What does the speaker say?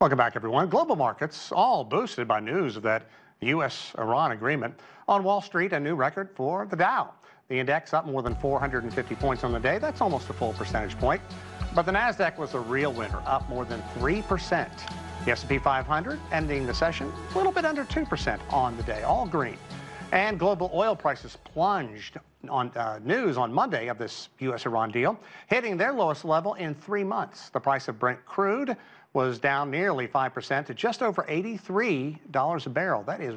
Welcome back, everyone. Global markets all boosted by news of that U.S.-Iran agreement. On Wall Street, a new record for the Dow. The index up more than 450 points on the day. That's almost a full percentage point. But the Nasdaq was a real winner, up more than 3%. The S&P 500 ending the session a little bit under 2% on the day, all green. And global oil prices plunged on news on Monday of this U.S.-Iran deal, hitting their lowest level in 3 months. The price of Brent crude was down nearly 5% to just over $83 a barrel. That is